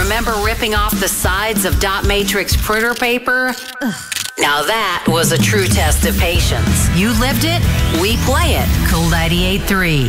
Remember ripping off the sides of dot matrix printer paper? Now that was a true test of patience. You lived it, we play it. Cool 98.3.